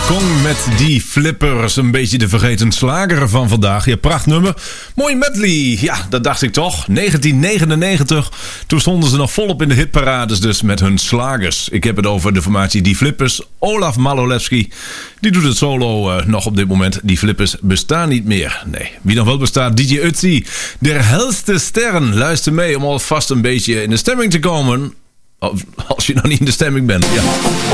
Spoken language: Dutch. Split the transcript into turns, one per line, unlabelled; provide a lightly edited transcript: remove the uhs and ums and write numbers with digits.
Kong met die flippers. Een beetje de vergeten slager van vandaag. Ja, prachtnummer. Mooi medley. Ja, dat dacht ik toch. 1999. Toen stonden ze nog volop in de hitparades dus met hun slagers. Ik heb het over de formatie Die Flippers. Olaf Malolewski. Die doet het solo nog op dit moment. Die Flippers bestaan niet meer. Nee, wie nog wel bestaat? DJ Ötzi. Der helste sterren. Luister mee om alvast een beetje in de stemming te komen. Als je nog niet in de stemming bent. Ja.